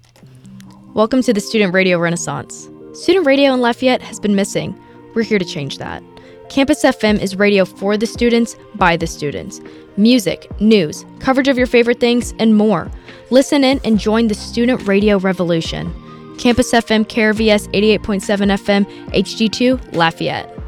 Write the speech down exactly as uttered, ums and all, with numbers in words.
Welcome to the Student Radio Renaissance. Student radio in Lafayette has been missing. We're here to change that. Campus F M is radio for the students, by the students. Music, news, coverage of your favorite things, and more. Listen in and join the student radio revolution. Campus F M K R V S eighty-eight point seven F M, H D two, Lafayette.